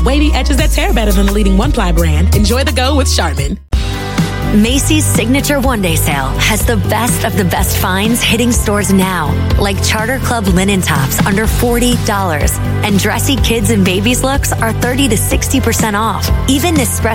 wavy edges that tear better than the leading one-ply brand. Enjoy the go with Charmin. Macy's Signature One Day Sale has the best of the best finds hitting stores now, like Charter Club linen tops under $40, and dressy kids and babies looks are 30 to 60% off. Even Nespresso